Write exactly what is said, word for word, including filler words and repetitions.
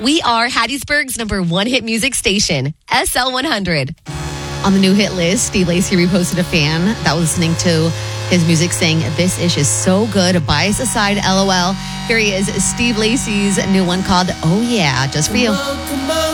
We are Hattiesburg's number one hit music station, S L one hundred. On the new hit list, Steve Lacy reposted a fan that was listening to his music saying, "This ish is so good, bias aside, LOL." Here he is, Steve Lacy's new one called Oh Yeah, just for you.